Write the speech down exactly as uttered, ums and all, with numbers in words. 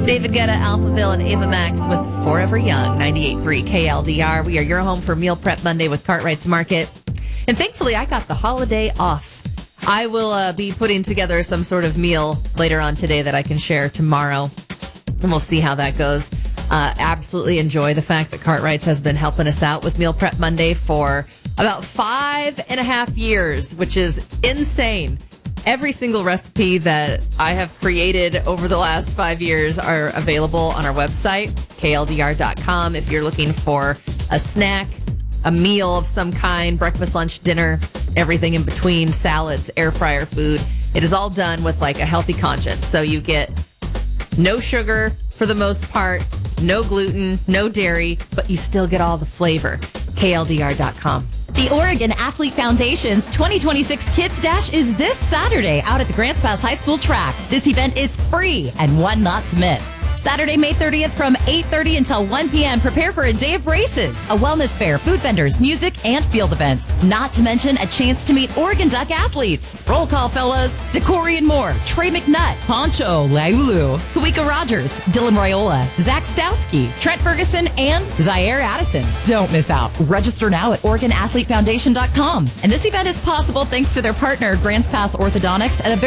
David Guetta, Alphaville, and Ava Max with Forever Young, ninety-eight point three K L D R. We are your home for Meal Prep Monday with Cartwright's Market. And thankfully, I got the holiday off. I will uh, be putting together some sort of meal later on today that I can share tomorrow. And we'll see how that goes. Uh, absolutely enjoy the fact that Cartwright's has been helping us out with Meal Prep Monday for about five and a half years, which is insane. Every single recipe that I have created over the last five years are available on our website, K L D R dot com. If you're looking for a snack, a meal of some kind, breakfast, lunch, dinner, everything in between, salads, air fryer food, it is all done with like a healthy conscience. So you get no sugar for the most part, no gluten, no dairy, but you still get all the flavor. K L D R dot com. The Oregon Athlete Foundation's twenty twenty-six Kids Dash is this Saturday out at the Grants Pass High School track. This event is free and one not to miss. Saturday, May thirtieth from eight thirty until one p.m. Prepare for a day of races, a wellness fair, food vendors, music, and field events. Not to mention a chance to meet Oregon Duck athletes. Roll call, fellas. Decorian Moore, Trey McNutt, Poncho Laulu, Kawika Rogers, Dylan Royola, Zach Stowski, Trent Ferguson, and Zaire Addison. Don't miss out. Register now at Oregon Athlete Foundation dot com. And this event is possible thanks to their partner, Grants Pass Orthodontics, at a